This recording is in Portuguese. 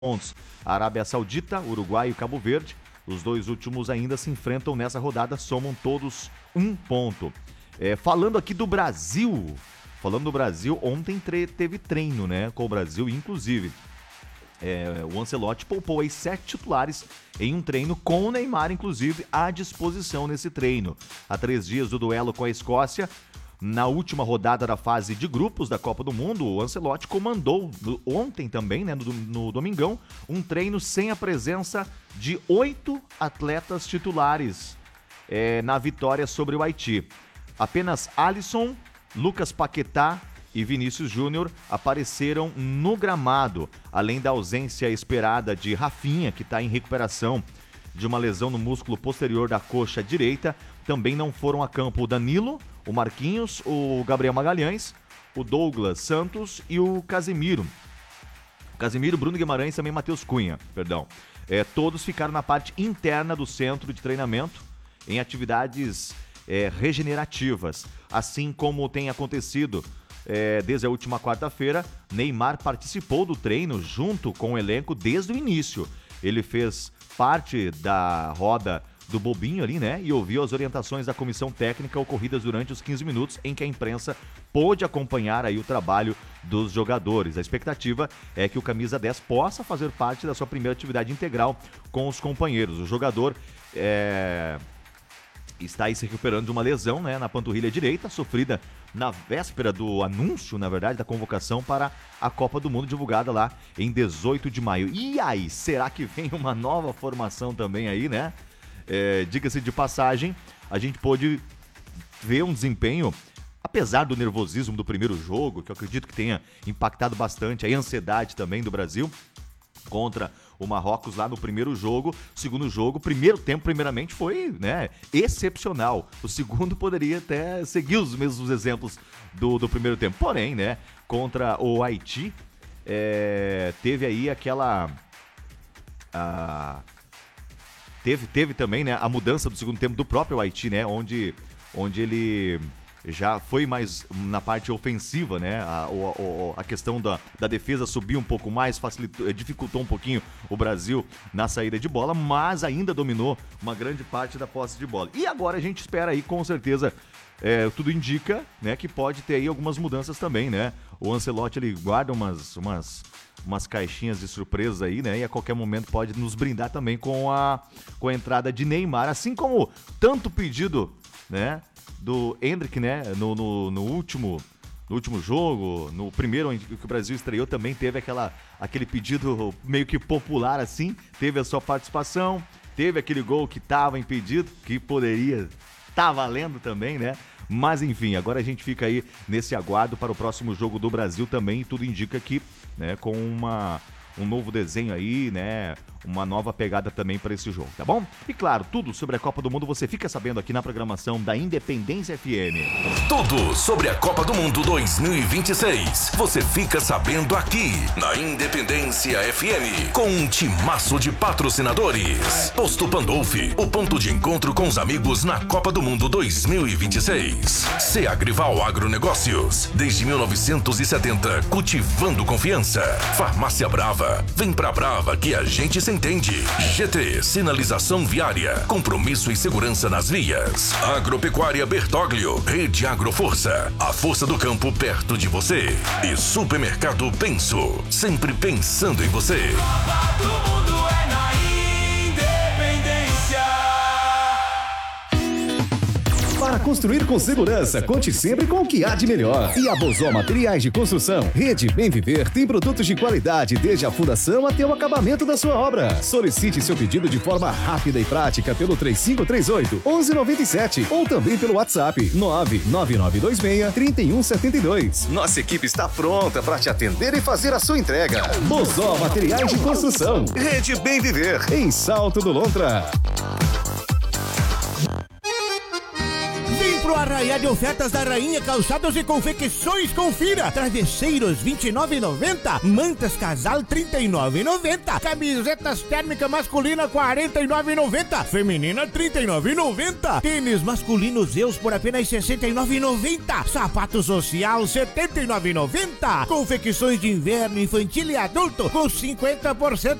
pontos. A Arábia Saudita, Uruguai e Cabo Verde, os dois últimos ainda se enfrentam nessa rodada, somam todos 1 ponto. Falando aqui do Brasil, ontem teve treino, né, com o Brasil, inclusive. O Ancelotti poupou aí 7 titulares em um treino com o Neymar, inclusive, à disposição nesse treino. Há 3 dias do duelo com a Escócia, na última rodada da fase de grupos da Copa do Mundo, o Ancelotti comandou ontem também, né, no domingão, um treino sem a presença de 8 atletas titulares na vitória sobre o Haiti. Apenas Alisson, Lucas Paquetá e Vinícius Júnior apareceram no gramado, além da ausência esperada de Rafinha, que está em recuperação de uma lesão no músculo posterior da coxa direita. Também não foram a campo o Danilo, o Marquinhos, o Gabriel Magalhães, o Douglas Santos e o Casemiro. Bruno Guimarães e também Matheus Cunha, perdão. Todos ficaram na parte interna do centro de treinamento em atividades regenerativas. Assim como tem acontecido desde a última quarta-feira, Neymar participou do treino junto com o elenco desde o início. Ele fez parte da roda do bobinho ali, né? E ouviu as orientações da comissão técnica ocorridas durante os 15 minutos em que a imprensa pôde acompanhar aí o trabalho dos jogadores. A expectativa é que o camisa 10 possa fazer parte da sua primeira atividade integral com os companheiros. O jogador está aí se recuperando de uma lesão, né, na panturrilha direita, sofrida na véspera do anúncio, na verdade, da convocação para a Copa do Mundo, divulgada lá em 18 de maio. E aí, será que vem uma nova formação também aí, né? Diga-se de passagem, a gente pôde ver um desempenho, apesar do nervosismo do primeiro jogo, que eu acredito que tenha impactado bastante, a ansiedade também do Brasil contra o Marrocos lá no primeiro jogo. Segundo jogo, primeiro tempo, primeiramente, foi, né, excepcional. O segundo poderia até seguir os mesmos exemplos do primeiro tempo. Porém, né, contra o Haiti, teve aí aquela... Teve também, né, a mudança do segundo tempo do próprio Haiti, né, onde ele já foi mais na parte ofensiva, né? A questão da defesa subiu um pouco mais, dificultou um pouquinho o Brasil na saída de bola, mas ainda dominou uma grande parte da posse de bola. E agora a gente espera aí, com certeza, tudo indica, né, que pode ter aí algumas mudanças também, né? O Ancelotti, ele guarda umas caixinhas de surpresa aí, né? E a qualquer momento pode nos brindar também com a entrada de Neymar, assim como tanto pedido, né, do Endrick, né, no último jogo, no primeiro que o Brasil estreou, também teve aquele pedido meio que popular, assim, teve a sua participação, teve aquele gol que estava impedido, que poderia estar valendo também, né? Mas enfim, agora a gente fica aí nesse aguardo para o próximo jogo do Brasil também, e tudo indica que, né, com um novo desenho aí, né, uma nova pegada também para esse jogo, tá bom? E claro, tudo sobre a Copa do Mundo você fica sabendo aqui na programação da Independência FM. Tudo sobre a Copa do Mundo 2026 você fica sabendo aqui na Independência FM, com um timaço de patrocinadores. Posto Pandolfi, o ponto de encontro com os amigos na Copa do Mundo 2026. Seagrival Agronegócios, desde 1970, cultivando confiança. Farmácia Brava, vem pra Brava que a gente se entende. GT, sinalização viária, compromisso e segurança nas vias. Agropecuária Bertoglio, Rede Agroforça, a força do campo perto de você. E Supermercado Penso, sempre pensando em você. Copa do Mundo é na Independência. Para construir com segurança, conte sempre com o que há de melhor. E a Bozó Materiais de Construção, Rede Bem Viver, tem produtos de qualidade desde a fundação até o acabamento da sua obra. Solicite seu pedido de forma rápida e prática pelo 3538-1197 ou também pelo WhatsApp 99926-3172. Nossa equipe está pronta para te atender e fazer a sua entrega. Bozó Materiais de Construção, Rede Bem Viver, em Salto do Lontra. Pro arraiá de ofertas da Rainha Calçados e Confecções, confira. Travesseiros R$29,90, mantas casal R$39,90, camisetas térmica masculina R$49,90, feminina R$39,90, tênis masculino Zeus por apenas R$69,90, sapato social R$79,90, confecções de inverno infantil e adulto com 50%